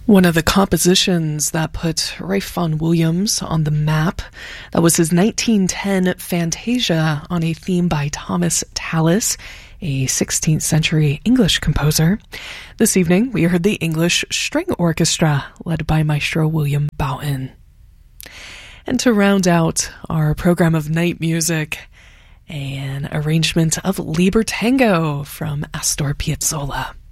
One of the compositions that put Ralph Vaughan Williams on the map, that was his 1910 Fantasia on a theme by Thomas Tallis, a 16th century English composer. This evening, we heard the English String Orchestra, led by Maestro William Boughton. And to round out our program of night music, an arrangement of Libertango from Astor Piazzolla.